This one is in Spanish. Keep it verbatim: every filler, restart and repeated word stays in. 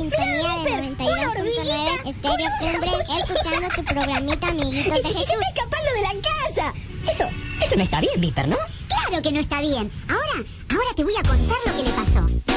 sintonía de noventa y dos punto nueve Estéreo Cumbre, escuchando tu programita Amiguitos de Jesús. ¡Se está escapando de la casa! Eso, eso no está bien, Viper, ¿no? Claro que no está bien. Ahora, ahora te voy a contar lo que le pasó.